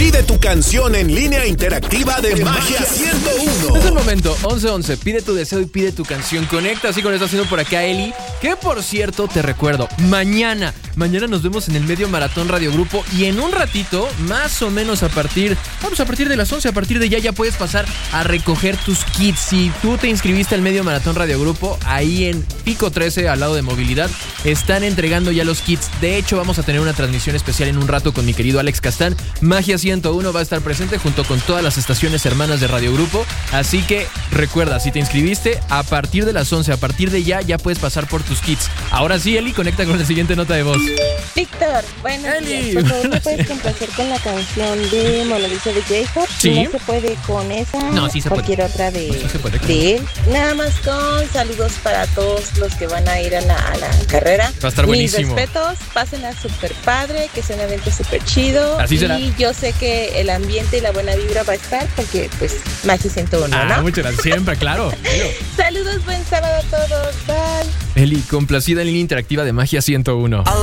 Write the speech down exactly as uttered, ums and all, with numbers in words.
Pide tu canción en línea interactiva de Magia ciento uno. Es el momento, once once, pide tu deseo y pide tu canción. Conecta, así con eso haciendo por acá Eli. Que por cierto, te recuerdo, mañana, mañana nos vemos en el Medio Maratón Radio Grupo. Y en un ratito, más o menos a partir, vamos a partir de las once, a partir de ya, ya puedes pasar a recoger tus kits. Si tú te inscribiste al Medio Maratón Radio Grupo, ahí en Pico trece, al lado de Movilidad, están entregando ya los kits. De hecho, vamos a tener una transmisión especial en un rato con mi querido Alex Castán. Magia ciento uno va a estar presente junto con todas las estaciones hermanas de Radio Grupo. Así que recuerda, si te inscribiste, a partir de las once, a partir de ya, ya puedes pasar por tus kits. Ahora sí, Eli, conecta con la siguiente nota de voz. Víctor, buenos Eli. días. Por favor, ¿me puedes complacer con la canción de Mona Lisa de J-Hop? Sí. No se puede con esa. No, sí se puede. Cualquier otra de, Sí se puede, claro. de él. Nada más con saludos para todos los que van a ir a la, a la carrera. Va a estar buenísimo. Mis respetos, pásenla súper padre, que sea un evento súper chido. Así será. Y yo sé que el ambiente y la buena vibra va a estar porque, pues, Magia ciento uno, Ah, ¿no? muchas gracias. Siempre, claro. Saludos, buen sábado a todos. Bye. Eli, complacida en línea interactiva de Magia ciento uno.